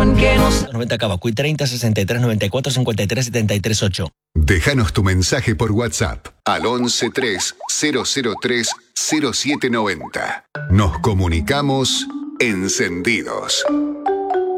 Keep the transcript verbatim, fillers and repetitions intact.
pasión que nos... noventa Cavacuy treinta, sesenta y tres, noventa y cuatro, cincuenta y tres, setenta y tres, ocho. Déjanos tu mensaje por WhatsApp al once tres cero cero tres cero siete noventa. Nos comunicamos encendidos.